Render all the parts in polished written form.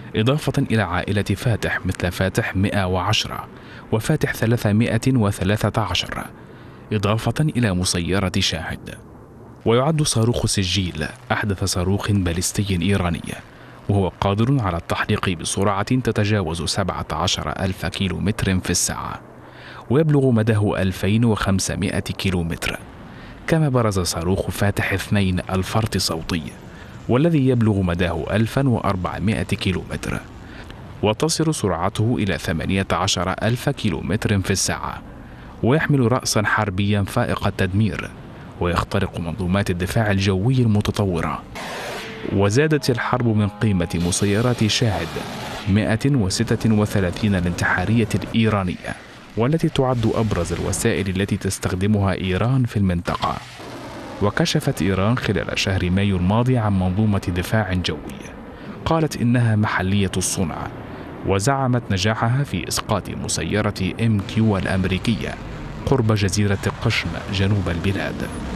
إضافة إلى عائلة فاتح مثل فاتح 110 وفاتح 313، إضافة إلى مسيرة شاهد. ويعد صاروخ سجيل أحدث صاروخ باليستي إيراني، وهو قادر على التحليق بسرعة تتجاوز 17,000 كيلومتر في الساعة، ويبلغ مداه 2500 كيلومتر. كما برز صاروخ فاتح 2 الفرط صوتي، والذي يبلغ مداه 1400 كيلومتر، وتصل سرعته إلى 18,000 كيلومتر في الساعة، ويحمل رأسا حربيا فائق التدمير، ويخترق منظومات الدفاع الجوي المتطورة. وزادت الحرب من قيمة مسيرات شاهد 136 الانتحارية الإيرانية، والتي تعد أبرز الوسائل التي تستخدمها إيران في المنطقة. وكشفت إيران خلال شهر مايو الماضي عن منظومة دفاع جوي قالت إنها محلية الصنع، وزعمت نجاحها في إسقاط مسيرة MQ الأمريكية قرب جزيرة قشم جنوب البلاد.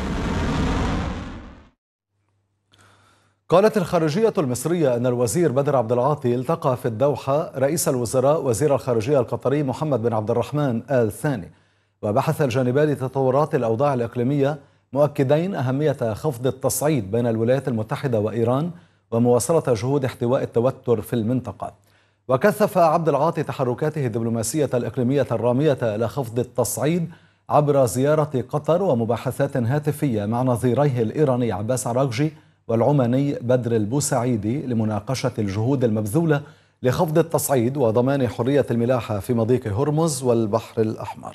قالت الخارجية المصرية أن الوزير بدر عبد العاطي التقى في الدوحة رئيس الوزراء وزير الخارجية القطري محمد بن عبد الرحمن آل ثاني، وبحث الجانبان تطورات الأوضاع الإقليمية، مؤكدين أهمية خفض التصعيد بين الولايات المتحدة وإيران ومواصلة جهود احتواء التوتر في المنطقة. وكثف عبد العاطي تحركاته الدبلوماسية الإقليمية الرامية إلى خفض التصعيد عبر زيارة قطر ومباحثات هاتفية مع نظيريه الإيراني عباس عراقجي والعماني بدر البوسعيدي لمناقشة الجهود المبذولة لخفض التصعيد وضمان حرية الملاحة في مضيق هرمز والبحر الأحمر.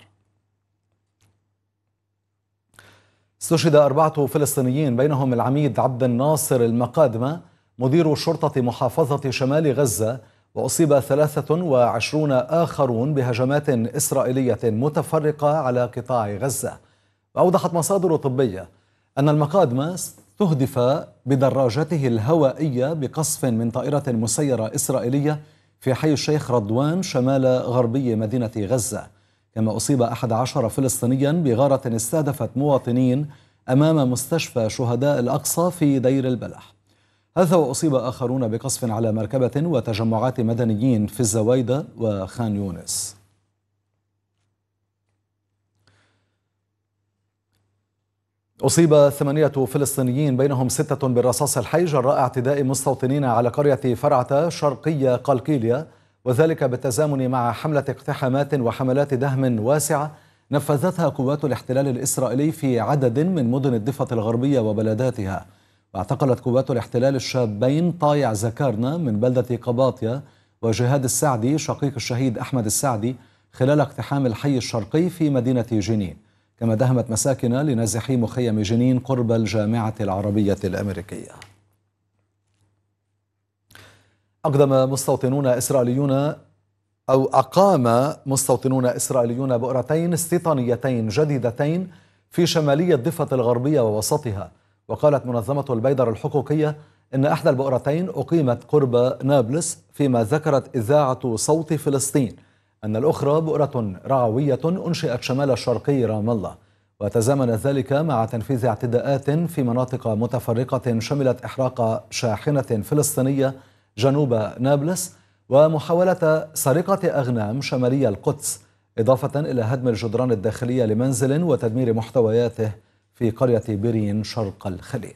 استشهد 4 فلسطينيين بينهم العميد عبد الناصر المقادمة مدير شرطة محافظة شمال غزة، وأصيب 23 آخرون بهجمات إسرائيلية متفرقة على قطاع غزة. وأوضحت مصادر طبية أن المقادمة استهدف بدراجته الهوائية بقصف من طائرة مسيرة إسرائيلية في حي الشيخ رضوان شمال غربي مدينة غزة. كما أصيب 11 فلسطينيا بغارة استهدفت مواطنين أمام مستشفى شهداء الأقصى في دير البلح. هذا وأصيب آخرون بقصف على مركبة وتجمعات مدنيين في الزويدة وخان يونس. أصيب 8 فلسطينيين بينهم 6 بالرصاص الحي جراء اعتداء مستوطنين على قرية فرعة شرقية قلقيلية، وذلك بالتزامن مع حملة اقتحامات وحملات دهم واسعة نفذتها قوات الاحتلال الإسرائيلي في عدد من مدن الضفة الغربية وبلداتها. واعتقلت قوات الاحتلال الشابين طايع زكارنا من بلدة قباطية وجهاد السعدي شقيق الشهيد أحمد السعدي خلال اقتحام الحي الشرقي في مدينة جنين. كما دهمت مساكن لنازحي مخيم جنين قرب الجامعة العربية الأمريكية. أقام مستوطنون إسرائيليون بؤرتين استيطانيتين جديدتين في شمالية الضفة الغربية ووسطها. وقالت منظمة البيدر الحقوقية إن إحدى البؤرتين أقيمت قرب نابلس، فيما ذكرت إذاعة صوت فلسطين أن الأخرى بؤرة رعوية أنشئت شمال الشرقي رام الله. وتزامن ذلك مع تنفيذ اعتداءات في مناطق متفرقة شملت إحراق شاحنة فلسطينية جنوب نابلس ومحاولة سرقة أغنام شمالي القدس، إضافة إلى هدم الجدران الداخلية لمنزل وتدمير محتوياته في قرية بيرين شرق الخليل.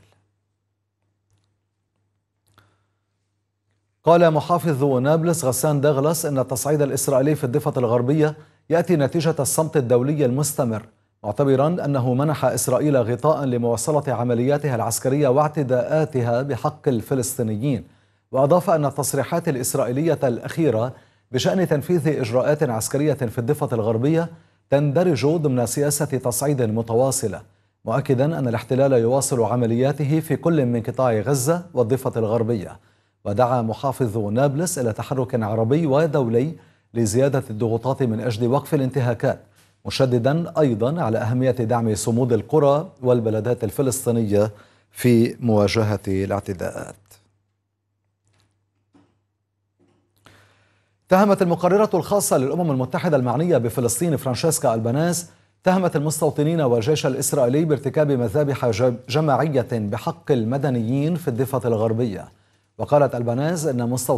قال محافظ نابلس غسان دغلس إن التصعيد الإسرائيلي في الضفة الغربية يأتي نتيجة الصمت الدولي المستمر، معتبرا أنه منح إسرائيل غطاء لمواصلة عملياتها العسكرية واعتداءاتها بحق الفلسطينيين. وأضاف أن التصريحات الإسرائيلية الأخيرة بشأن تنفيذ إجراءات عسكرية في الضفة الغربية تندرج ضمن سياسة تصعيد متواصلة، مؤكدا أن الاحتلال يواصل عملياته في كل من قطاع غزة والضفة الغربية. ودعا محافظ نابلس إلى تحرك عربي ودولي لزيادة الضغوطات من أجل وقف الانتهاكات، مشددا أيضا على أهمية دعم صمود القرى والبلدات الفلسطينية في مواجهة الاعتداءات. تهمت المقررة الخاصة للأمم المتحدة المعنية بفلسطين فرانشيسكا ألبانيز تهمت المستوطنين والجيش الإسرائيلي بارتكاب مذابح جماعية بحق المدنيين في الضفة الغربية. وقالت ألبانيز أن